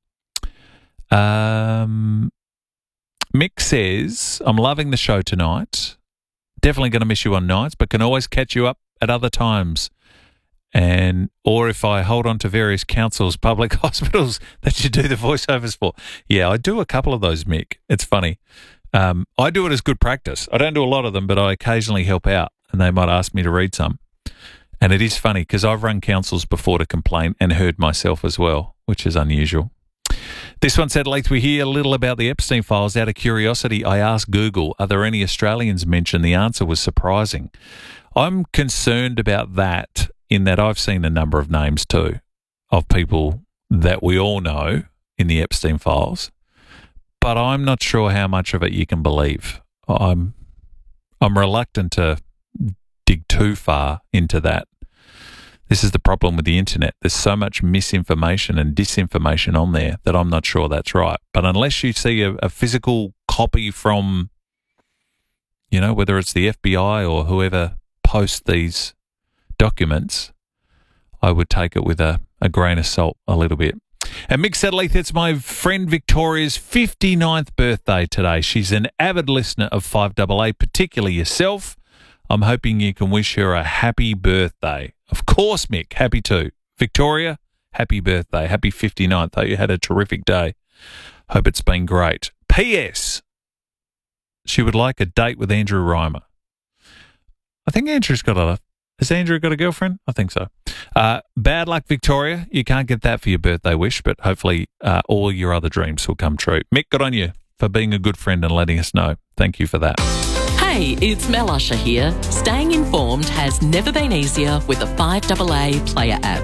Mick says, I'm loving the show tonight. Definitely going to miss you on nights, but can always catch you up at other times. Or if I hold on to various councils, public hospitals that you do the voiceovers for. Yeah, I do a couple of those, Mick. It's funny. I do it as good practice. I don't do a lot of them, but I occasionally help out, and they might ask me to read some. And it is funny because I've run councils before to complain and heard myself as well, which is unusual. This one said, Leith, we hear a little about the Epstein files. Out of curiosity, I asked Google, are there any Australians mentioned? The answer was surprising. I'm concerned about that, in that I've seen a number of names too of people that we all know in the Epstein files, but I'm not sure how much of it you can believe. I'm reluctant to dig too far into that. This is the problem with the internet. There's so much misinformation and disinformation on there that I'm not sure that's right. But unless you see a physical copy from, you know, whether it's the FBI or whoever posts these documents, I would take it with a grain of salt a little bit. And Mick said, Leith, it's my friend Victoria's 59th birthday today. She's an avid listener of 5AA, particularly yourself. I'm hoping you can wish her a happy birthday. Of course, Mick, happy too. Victoria, happy birthday. Happy 59th. Hope you had a terrific day. Hope it's been great. P.S. She would like a date with Andrew Reimer. I think Andrew's got a... Has Andrew got a girlfriend? I think so. Bad luck, Victoria. You can't get that for your birthday wish, but hopefully all your other dreams will come true. Mick, good on you for being a good friend and letting us know. Thank you for that.
Hey, it's Mel Usher here. Staying informed has never been easier with the 5AA Player app.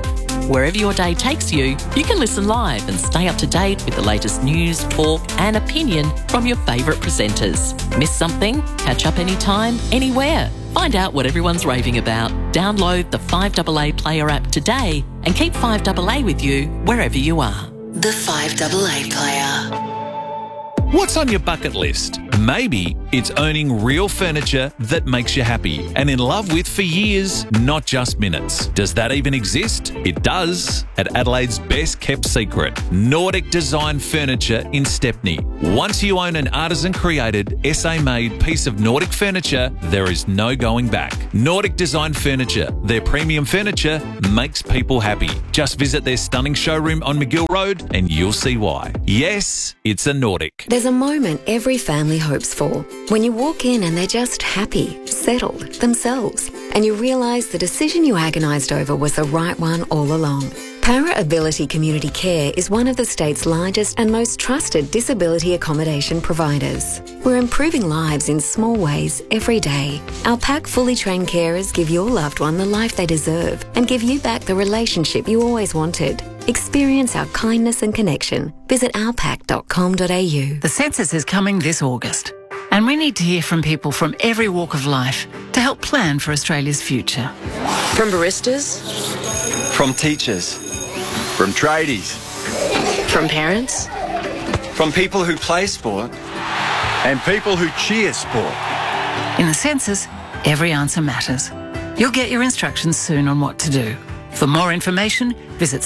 Wherever your day takes you, you can listen live and stay up to date with the latest news, talk and opinion from your favourite presenters. Miss something? Catch up anytime, anywhere. Find out what everyone's raving about. Download the 5AA Player app today and keep 5AA with you wherever you are.
The 5AA Player.
What's on your bucket list? Maybe it's owning real furniture that makes you happy and in love with for years, not just minutes. Does that even exist? It does at Adelaide's best kept secret, Nordic Design Furniture in Stepney. Once you own an artisan created, SA made piece of Nordic furniture, there is no going back. Nordic Design Furniture, their premium furniture makes people happy. Just visit their stunning showroom on McGill Road and you'll see why. Yes, it's a Nordic.
There's a moment every family hopes for when you walk in and they're just happy, settled, themselves, and you realise the decision you agonised over was the right one all along. Para Ability Community Care is one of the state's largest and most trusted disability accommodation providers. We're improving lives in small ways every day. Our PAC fully trained carers give your loved one the life they deserve and give you back the relationship you always wanted. Experience our kindness and connection. Visit ourpac.com.au.
The census is coming this August, and we need to hear from people from every walk of life to help plan for Australia's future.
From baristas,
from teachers, from tradies,
from parents,
from people who play sport, and people who cheer sport.
In the census, every answer matters. You'll get your instructions soon on what to do. For more information, visit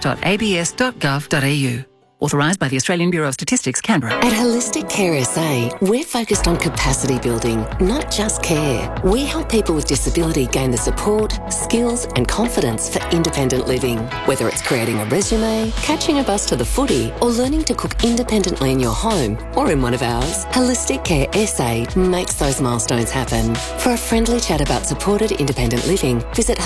census.abs.gov.au. Authorised by the Australian Bureau of Statistics, Canberra.
At Holistic Care SA, we're focused on capacity building, not just care. We help people with disability gain the support, skills and confidence for independent living. Whether it's creating a resume, catching a bus to the footy, or learning to cook independently in your home or in one of ours, Holistic Care SA makes those milestones happen. For a friendly chat about supported independent living, visit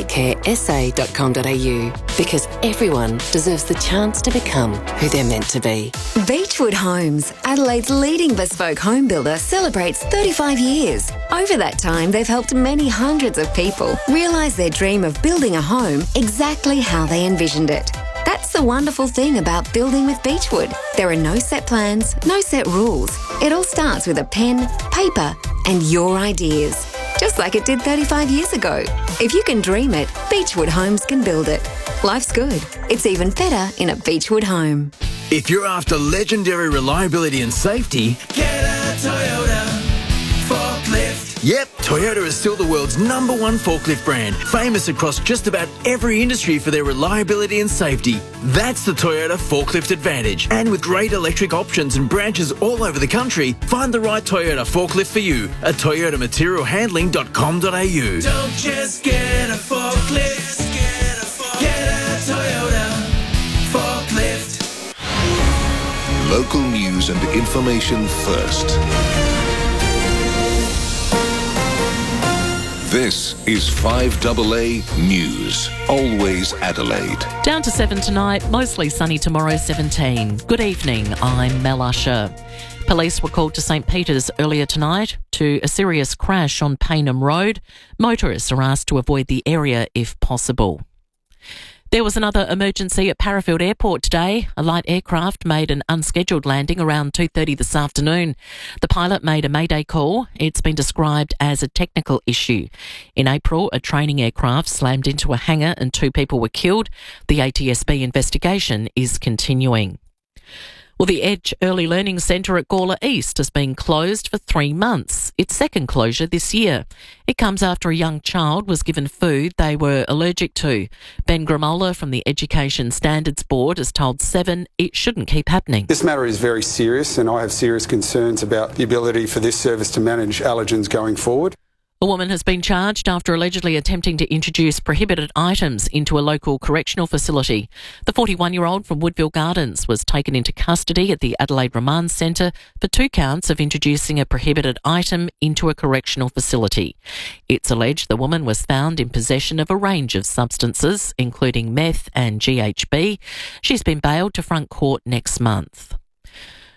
holisticcaresa.com.au, because everyone deserves the chance to become who they're meant to be.
Beechwood Homes, Adelaide's leading bespoke home builder, celebrates 35 years. Over that time, they've helped many hundreds of people realise their dream of building a home exactly how they envisioned it. That's the wonderful thing about building with Beechwood. There are no set plans, no set rules. It all starts with a pen, paper, and your ideas. Just like it did 35 years ago. If you can dream it, Beechwood Homes can build it. Life's good. It's even better in a Beechwood home.
If you're after legendary reliability and safety, get a Toyota forklift. Yep, Toyota is still the world's #1 forklift brand, famous across just about every industry for their reliability and safety. That's the Toyota Forklift Advantage. And with great electric options and branches all over the country, find the right Toyota forklift for you at toyotamaterialhandling.com.au.
Don't just get a forklift, get a Toyota forklift.
Local news and information first. This is 5AA News. Always Adelaide.
Down to 7 tonight, mostly sunny tomorrow, 17. Good evening, I'm Mel Usher. Police were called to St Peter's earlier tonight to a serious crash on Paynham Road. Motorists are asked to avoid the area if possible. There was another emergency at Parafield Airport today. A light aircraft made an unscheduled landing around 2:30 this afternoon. The pilot made a mayday call. It's been described as a technical issue. In April, a training aircraft slammed into a hangar and 2 people were killed. The ATSB investigation is continuing. Well, the Edge Early Learning Centre at Gawler East has been closed for 3 months. Its second closure this year. It comes after a young child was given food they were allergic to. Ben Gramola from the Education Standards Board has told Seven it shouldn't keep happening.
This matter is very serious and I have serious concerns about the ability for this service to manage allergens going forward.
A woman has been charged after allegedly attempting to introduce prohibited items into a local correctional facility. The 41-year-old from Woodville Gardens was taken into custody at the Adelaide Remand Centre for 2 counts of introducing a prohibited item into a correctional facility. It's alleged the woman was found in possession of a range of substances, including meth and GHB. She's been bailed to front court next month.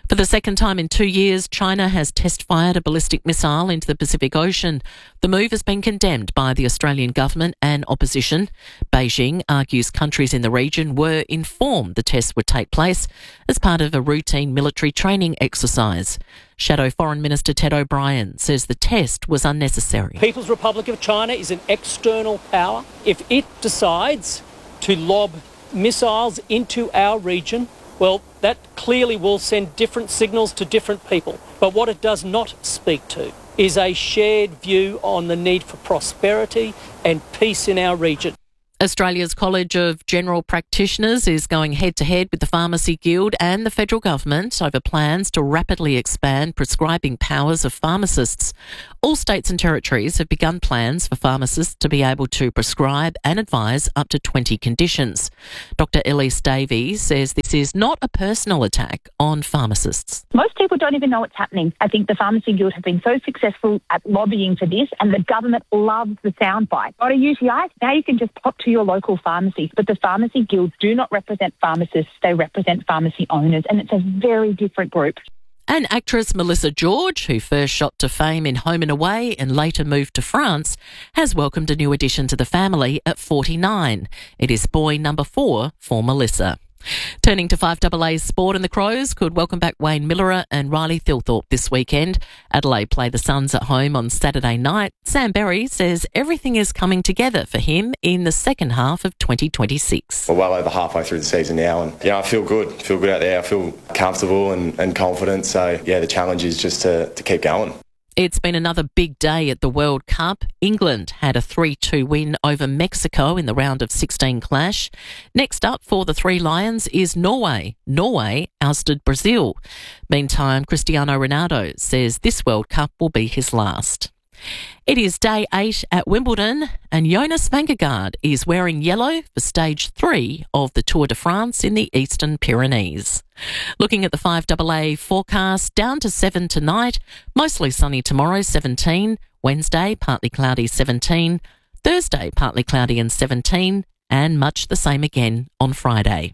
For the second time in 2 years, China has test-fired a ballistic missile into the Pacific Ocean. The move has been condemned by the Australian government and opposition. Beijing argues countries in the region were informed the tests would take place as part of a routine military training exercise. Shadow Foreign Minister Ted O'Brien says the test was unnecessary.
People's Republic of China is an external power. If it decides to lob missiles into our region, well, that clearly will send different signals to different people. But what it does not speak to is a shared view on the need for prosperity and peace in our region.
Australia's College of General Practitioners is going head-to-head with the Pharmacy Guild and the federal government over plans to rapidly expand prescribing powers of pharmacists. All states and territories have begun plans for pharmacists to be able to prescribe and advise up to 20 conditions. Dr. Elise Davies says this is not a personal attack on pharmacists.
Most people don't even know what's happening. I think the Pharmacy Guild have been so successful at lobbying for this, and the government loves the soundbite. Got a UTI? Now you can just pop to your local pharmacy. But the Pharmacy Guilds do not represent pharmacists, they represent pharmacy owners, and it's a very different group.
And actress Melissa George, who first shot to fame in Home and Away and later moved to France, has welcomed a new addition to the family at 49. It is boy number 4 for Melissa. Turning to 5AA's sport, and the Crows could welcome back Wayne Millerer and Riley Thilthorpe this weekend. Adelaide play the Suns at home on Saturday night. Sam Berry says everything is coming together for him in the second half of 2026.
We're well over halfway through the season now, and I feel good out there. I feel comfortable and confident. So the challenge is just to keep going.
It's been another big day at the World Cup. England had a 3-2 win over Mexico in the round of 16 clash. Next up for the Three Lions is Norway. Norway ousted Brazil. Meantime, Cristiano Ronaldo says this World Cup will be his last. It is day 8 at Wimbledon, and Jonas Vingegaard is wearing yellow for stage 3 of the Tour de France in the Eastern Pyrenees. Looking at the 5AA forecast, down to 7 tonight, mostly sunny tomorrow, 17, Wednesday, partly cloudy, 17, Thursday, partly cloudy and 17, and much the same again on Friday.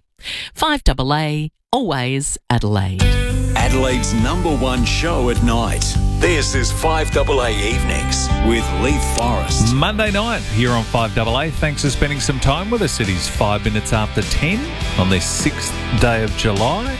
5AA, always Adelaide.
Adelaide's #1 show at night. This is 5AA Evenings with Leith Forrest.
Monday night here on 5AA. Thanks for spending some time with us. It is 5 minutes after 10 on this 6th day of July.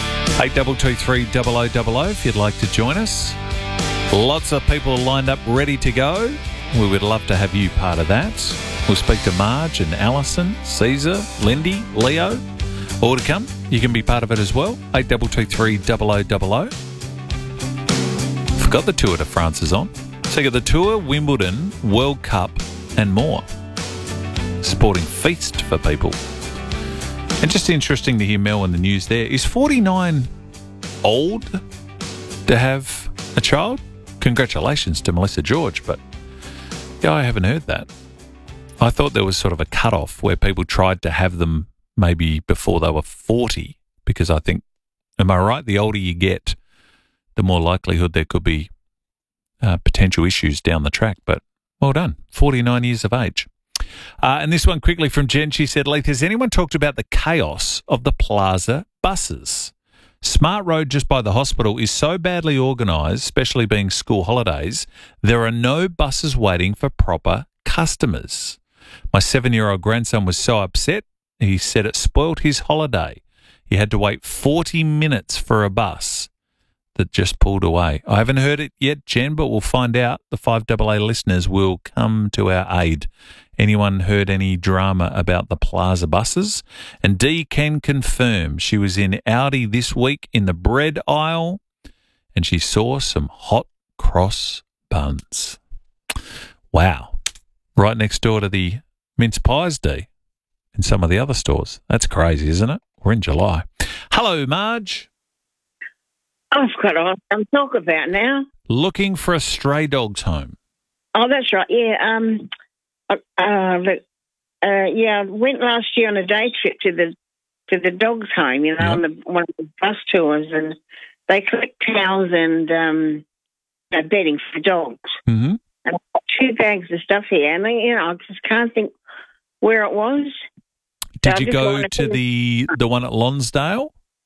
8223 0000 if you'd like to join us. Lots of people lined up ready to go. We would love to have you part of that. We'll speak to Marge and Alison, Caesar, Lindy, Leo. All to come. You can be part of it as well. 8223 0000. Forgot the Tour de France is on. So you got the Tour, Wimbledon, World Cup and more. Sporting feast for people. And just interesting to hear Mel in the news there. Is 49 old to have a child? Congratulations to Melissa George, but I haven't heard that. I thought there was sort of a cut-off where people tried to have them maybe before they were 40, because I think, am I right, the older you get, the more likelihood there could be potential issues down the track. But well done, 49 years of age. And this one quickly from Jen. She said, Leith, has anyone talked about the chaos of the Plaza buses? Smart Road just by the hospital is so badly organised, especially being school holidays, there are no buses waiting for proper customers. My 7-year-old grandson was so upset, he said it spoilt his holiday. He had to wait 40 minutes for a bus that just pulled away. I haven't heard it yet, Jen, but we'll find out. The 5AA listeners will come to our aid. Anyone heard any drama about the Plaza buses? And Dee can confirm she was in Audi this week in the bread aisle and she saw some hot cross buns. Wow. Right next door to the mince pies, Dee, in some of the other stores. That's crazy, isn't it? We're in July. Hello, Marge.
I've got to talk about now.
Looking for a stray dog's home.
Oh, that's right. Yeah. I went last year on a day trip to the dog's home. On one of the bus tours, and they collect towels and bedding for dogs.
Mm-hmm.
And I've got 2 bags of stuff here, and I just can't think where it was.
Did you go to the one at Lonsdale?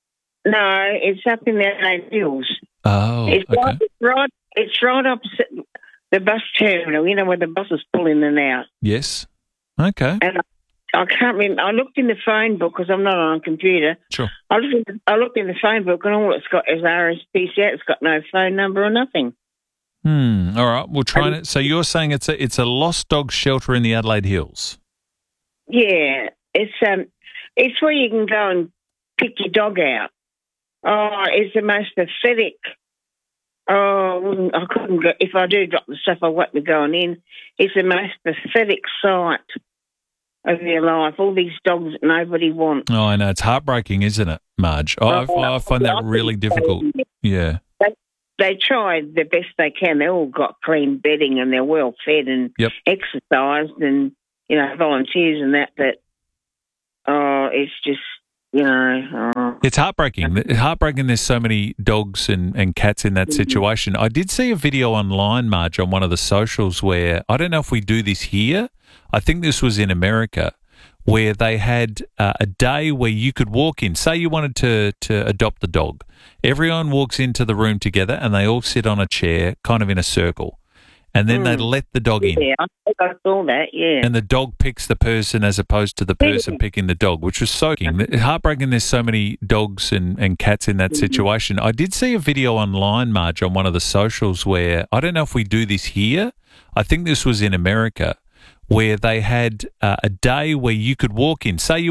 No, it's up in the Adelaide Hills.
Oh,
It's
okay.
right opposite the bus terminal, you know, where the buses pull in and out.
Yes. Okay.
And I can't remember. I looked in the phone book because I'm not on a computer.
Sure.
I looked in the phone book and all it's got is RSPCA. It's got no phone number or nothing.
All right. We'll try it. So you're saying it's a lost dog shelter in the Adelaide Hills?
Yeah, it's where you can go and pick your dog out. Oh, it's the most pathetic. Oh, I couldn't go. If I do drop the stuff, I won't be going in. It's the most pathetic sight of your life. All these dogs that nobody wants.
Oh, I know. It's heartbreaking, isn't it, Marge? I find that really difficult. Yeah.
They try the best they can. They all got clean bedding and they're well fed and exercised and, you know, volunteers and that. But, it's just, you know.
It's heartbreaking. It's heartbreaking there's so many dogs and cats in that situation. I did see a video online, Marge, on one of the socials where, I don't know if we do this here, I think this was in America, where they had a day where you could walk in. Say you wanted to adopt the dog. Everyone walks into the room together and they all sit on a chair, kind of in a circle. And then they let the dog in.
Yeah, I think I saw that, yeah.
And the dog picks the person as opposed to the person picking the dog, which was soaking. Heartbreaking there's so many dogs and cats in that situation. I did see a video online, Marge, on one of the socials where, I don't know if we do this here, I think this was in America, where they had a day where you could walk in. Say you